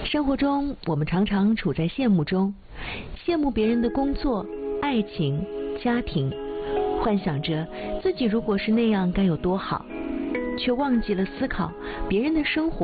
生活中，我们常常处在羡慕中，羡慕别人的工作、爱情、家庭，幻想着自己如果是那样该有多好，却忘记了思考别人的生活